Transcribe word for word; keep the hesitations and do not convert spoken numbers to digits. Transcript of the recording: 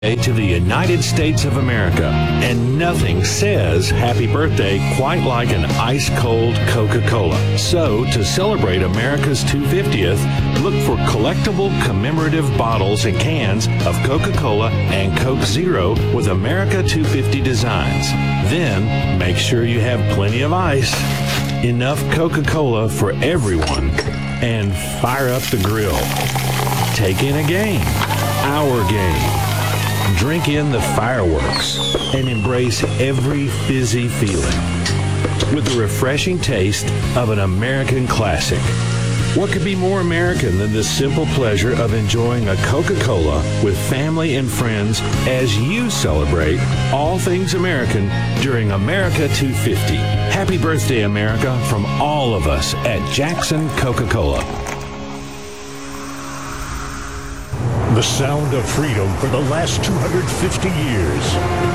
To the United States of America, and nothing says happy birthday quite like an ice-cold Coca-Cola. So, to celebrate America's two hundred fiftieth, look for collectible commemorative bottles and cans of Coca-Cola and Coke Zero with America two hundred fifty designs. Then, make sure you have plenty of ice, enough Coca-Cola for everyone, and fire up the grill. Take in a game, our game. Drink in the fireworks and embrace every fizzy feeling with the refreshing taste of an American classic. What could be more American than the simple pleasure of enjoying a Coca-Cola with family and friends as you celebrate all things American during America two hundred fifty. Happy birthday, America, from all of us at Jackson Coca-Cola. The sound of freedom for the last two hundred fifty years.